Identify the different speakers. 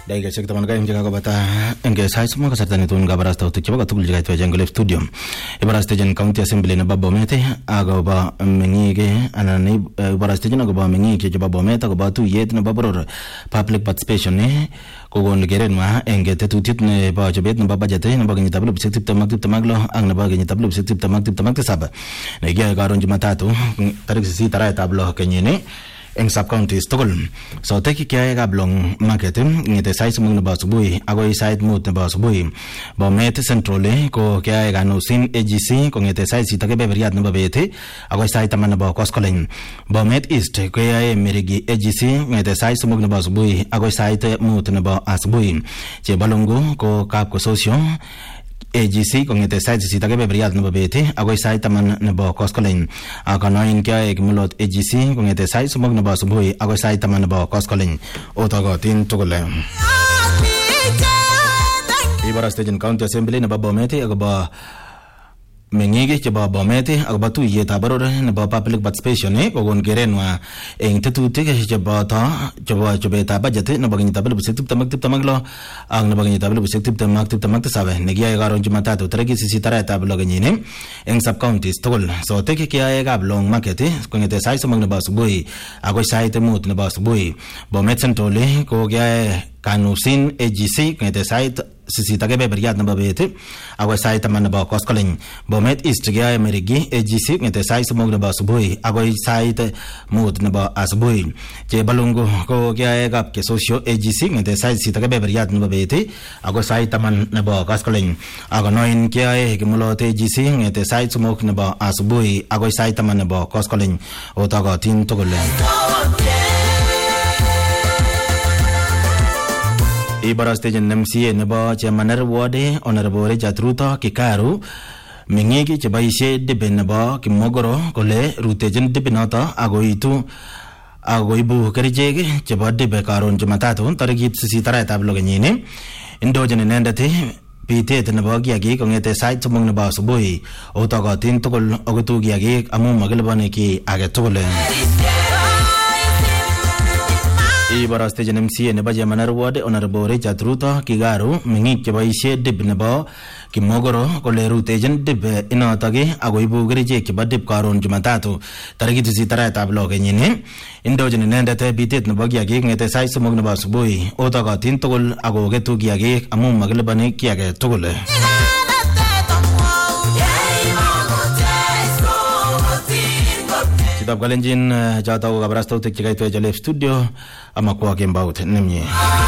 Speaker 1: Dakika check taman kaim jaga bata engge sai semua kasarta nitun gabarasta utuk coba katul jaga itu jungle studio ibarasta jen county assembly na babbo mete aga ba mengige anani ibarasta jen aga ba mengige coba babbo mete aga ba tu yet na babror public participation ne ko gon geren ma engge tetutit ne ba jabet na baba jate na bagni tablo bisitip tamaglo ang na bagni tablo bisitip tamag sab ne ga garon jumatatu tarik si tara tablo kenyene eng sub county Stockholm so teki kya ga blong market ngete size mung na ba subui agoi side mut na ba subui ba met central ko kya ga no sin AGC ko ngete size ta ke beriat na ba bete agoi side taman na ba koskolen ba met east ko ya merigi AGC ngete size mung na ba subui agoi side mut na ba asbui che balongo ko kap ko socio AGC kung ite site si tagay beberiat na babete agoy site taman na ba koskolen akanoin kaya mulot AGC kung ite site sumog na ba subuhi agoy site taman na ba koskolen otago tin tukulen Ibaras Station County Assembly na ba bomete agaba mengige ke ba bomete agaba tu ye tabaro na ba public participation ko gon gerenwa eng tetu te ke ba ta coba ta budget na bagni tabel bisitip tamaglo ang na bagni tabel bisitip tamag sabe negia garon jumata to tregi sisi tara tablo gnyine eng sub county stol so te ke ya ga blong market ko ngete sai so magna ba subui ago sai te mut na ba subui bomet sentole ko ga kanusin AGC ngete site sisi tage beberiat na babete ago site taman ba koskolen bomet east ga merigi AGC ngete site smog na ba subui ago site mut na ba asbui je balungo ko ga gap ke socio AGC ngete site sisi tage beberiat na babete ago site taman na ba koskolen ago noin ke ke mulote AGC ngete site smog na ba asbui ago site taman na ba koskolen otago tin togolen Ibaras Station MCA nebo Chamaner Wade Honorable Jatruta Kikaru mengege chebaishe debe nebo kimogoro kole rutejen debe nota agoitu agoibu kerjege cheba debe karon jumatatu tarikit sisi tara tablo genyine indojen nendate pitet nebo giagi kongete site sumong nebo subui otago tin tugul ogutu giagi amu magelbane ki age tugul Ibaras Station MCA nebo Jamaner Wade Honorable Jatruta Kigaru mengik chebaishe dib nebo kimogoro kole rutejen dib inotage agoibu gerije cheba dib karon jumatatu tarikit si tara tablo kenyine indojen nendete bitet nebo giagi ngete sai sumog nebo subui otago tin tugul agogetu giagi amu maglebane kiage tugul Kitab kalenjin jatau kabarasta utik chikai tu jale studio ama kwa kembaut nemye